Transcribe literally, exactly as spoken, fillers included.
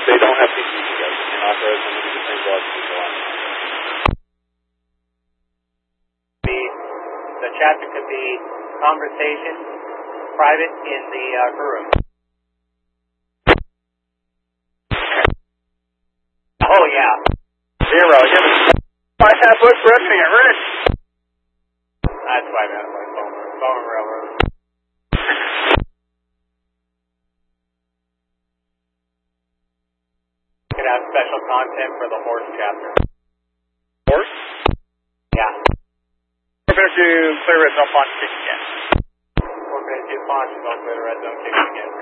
they don't have P C yet. You can authorize them to do the same blood as people on. The chapter could be conversation, private in the uh, crew room. Oh, yeah. Zero. Give us five half foot for everything at Rich. That's why I meant my phone, phone railroad. You could have special content for the horse chapter. Horse? Yeah. We're going to do clear red zone punch kick again. We're going to do punch and don't clear the red zone kick again.